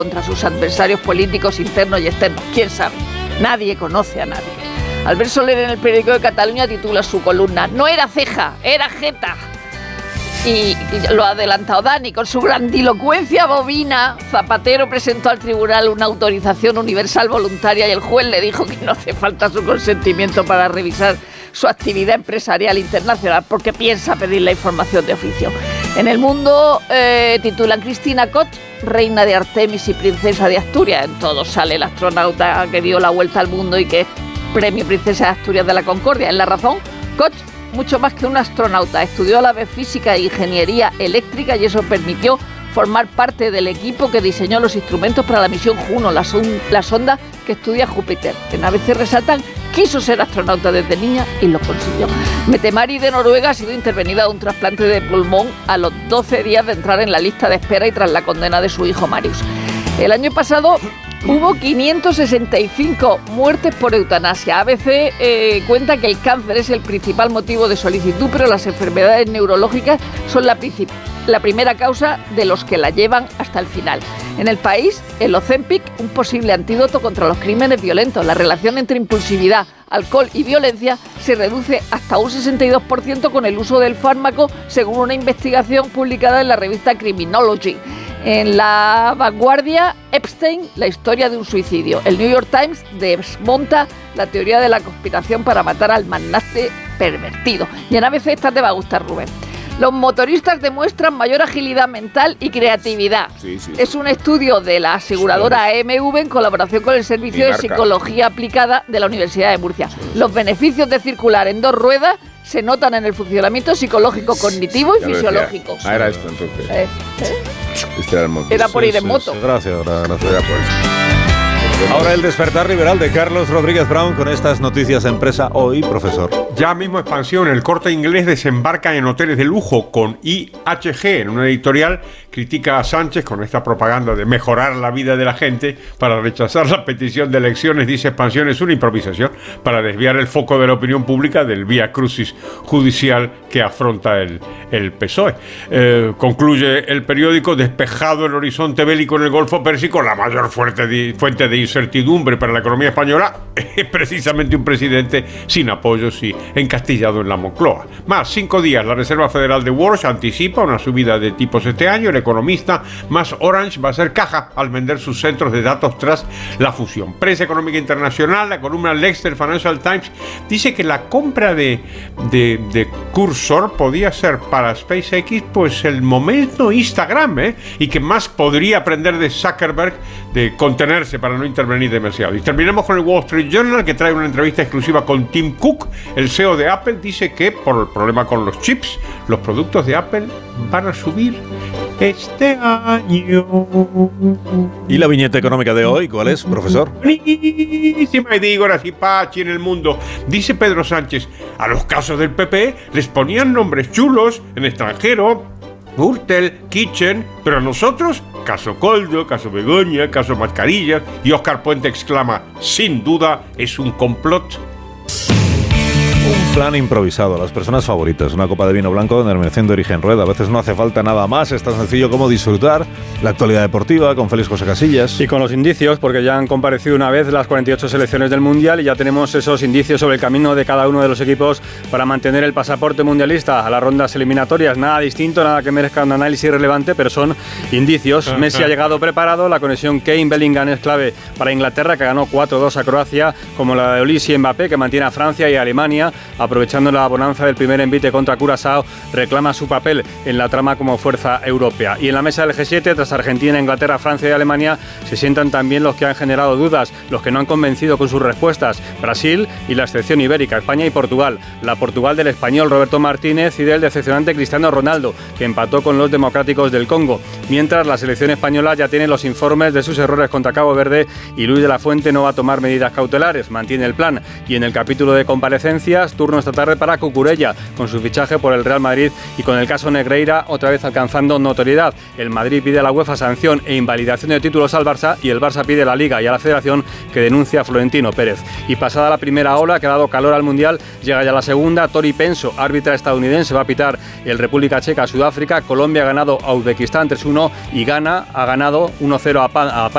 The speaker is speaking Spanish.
contra sus adversarios políticos internos y externos. ¿Quién sabe? Nadie conoce a nadie. Albert Soler en el Periódico de Cataluña titula su columna "No era ceja, era jeta". Y lo ha adelantado Dani, con su grandilocuencia bovina, Zapatero presentó al tribunal una autorización universal voluntaria y el juez le dijo que no hace falta su consentimiento para revisar su actividad empresarial internacional porque piensa pedir la información de oficio. En El Mundo titulan Cristina Koch, reina de Artemis y princesa de Asturias. En todo sale el astronauta que dio la vuelta al mundo y que es premio Princesa de Asturias de la Concordia. En La Razón, Koch, mucho más que un astronauta, estudió a la vez física e ingeniería eléctrica y eso permitió formar parte del equipo que diseñó los instrumentos para la misión Juno, la sonda que estudia Júpiter. En ABC resaltan, quiso ser astronauta desde niña y lo consiguió. Mette-Marit de Noruega ha sido intervenida de un trasplante de pulmón a los 12 días de entrar en la lista de espera y tras la condena de su hijo Marius. El año pasado hubo 565 muertes por eutanasia. ABC cuenta que el cáncer es el principal motivo de solicitud, pero las enfermedades neurológicas son la primera causa de los que la llevan hasta el final. En El País, el Ozempic, un posible antídoto contra los crímenes violentos. La relación entre impulsividad, alcohol y violencia se reduce hasta un 62% con el uso del fármaco, según una investigación publicada en la revista Criminology. En La Vanguardia, Epstein, la historia de un suicidio. El New York Times desmonta la teoría de la conspiración para matar al magnate pervertido. Y en ABC esta te va a gustar, Rubén. Los motoristas demuestran mayor agilidad mental y creatividad. Sí. Es un estudio de la aseguradora AMV en colaboración con el Servicio de Psicología Aplicada de la Universidad de Murcia. Los beneficios de circular en dos ruedas se notan en el funcionamiento psicológico, cognitivo y fisiológico. Era esto entonces. Este era el moto. Era por ir en moto. Gracias. Era por esto. Ahora el despertar liberal de Carlos Rodríguez Brown con estas noticias en Presa Hoy, profesor. Ya mismo expansión, el Corte Inglés desembarca en hoteles de lujo con IHG. En una editorial critica a Sánchez con esta propaganda de mejorar la vida de la gente para rechazar la petición de elecciones. Dice expansión es una improvisación para desviar el foco de la opinión pública del vía crucis judicial que afronta el PSOE. Concluye el periódico, despejado el horizonte bélico en el Golfo Pérsico, la mayor fuente de incertidumbre para la economía española es precisamente un presidente sin apoyos y encastillado en la Moncloa. Más 5 días, la Reserva Federal de Walsh anticipa una subida de tipos este año. El economista más Orange va a ser caja al vender sus centros de datos tras la fusión. Prensa económica internacional, la columna Lex del Financial Times dice que la compra de Cursor podía ser para SpaceX pues el momento Instagram, y que más podría aprender de Zuckerberg de contenerse para no intervenir demasiado. Y terminamos con el Wall Street Journal, que trae una entrevista exclusiva con Tim Cook, el CEO de Apple. Dice que por el problema con los chips, los productos de Apple van a subir este año. ¿Y la viñeta económica de hoy cuál es, profesor? Buenísima, y digo así, Pachi en el mundo. Dice Pedro Sánchez, a los casos del PP les ponían nombres chulos en extranjero, Gürtel, Kitchen, pero a nosotros, caso Coldo, caso Begoña, caso Mascarillas, y Óscar Puente exclama, sin duda es un complot. Un plan improvisado, las personas favoritas, una copa de vino blanco de denominación de origen Rueda. A veces no hace falta nada más, es tan sencillo como disfrutar la actualidad deportiva con Félix José Casillas. Y con los indicios, porque ya han comparecido una vez las 48 selecciones del Mundial y ya tenemos esos indicios sobre el camino de cada uno de los equipos para mantener el pasaporte mundialista a las rondas eliminatorias. Nada distinto, nada que merezca un análisis relevante, pero son indicios. Messi ha llegado preparado, la conexión Kane-Bellingham es clave para Inglaterra, que ganó 4-2 a Croacia, como la de Olise y Mbappé, que mantiene a Francia y a Alemania. Aprovechando la bonanza del primer envite contra Curazao, reclama su papel en la trama como fuerza europea. Y en la mesa del G7, tras Argentina, Inglaterra, Francia y Alemania, se sientan también los que han generado dudas, los que no han convencido con sus respuestas: Brasil y la excepción ibérica, España y Portugal. La Portugal del español Roberto Martínez y del decepcionante Cristiano Ronaldo, que empató con los democráticos del Congo. Mientras, la selección española ya tiene los informes de sus errores contra Cabo Verde y Luis de la Fuente no va a tomar medidas cautelares, mantiene el plan. Y en el capítulo de comparecencias, turno esta tarde para Cucurella, con su fichaje por el Real Madrid y con el caso Negreira otra vez alcanzando notoriedad. El Madrid pide a la UEFA sanción e invalidación de títulos al Barça y el Barça pide a la Liga y a la Federación que denuncia a Florentino Pérez. Y pasada la primera ola que ha dado calor al Mundial, llega ya la segunda. Tori Penso, árbitra estadounidense, va a pitar el República Checa a Sudáfrica. Colombia ha ganado a Uzbekistán 3-1 y Ghana ha ganado 1-0 a